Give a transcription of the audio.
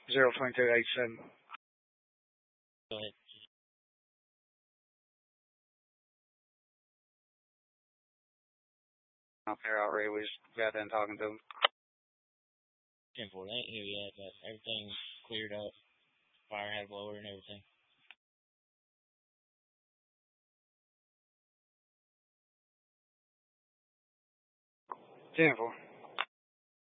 02287. Go ahead. Out there already. We just got done talking to him. 10-4, they ain't here yet, but everything's cleared up. Fire had a blower and everything. 10-4.